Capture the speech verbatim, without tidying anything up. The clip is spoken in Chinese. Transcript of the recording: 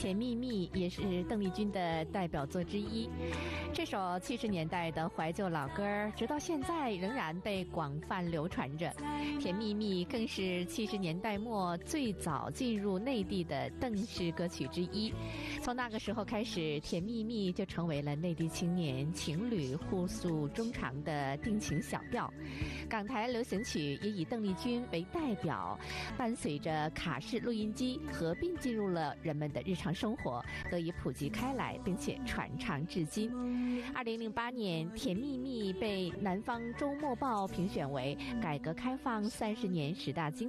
甜蜜蜜也是邓丽君的代表作之一。这首七十年代的怀旧老歌，直到现在仍然被广泛流传着。甜蜜蜜更是七十年代末最早进入内地的邓氏歌曲之一。从那个时候开始，甜蜜蜜就成为了内地青年情侣互诉衷肠的定情小调。港台流行曲也以邓丽君为代表，伴随着卡式录音机合并进入了人们的日常生活，得以普及开来，并且传唱至今。二零零八年，《甜蜜蜜》被南方周末报评选为改革开放三十年十大经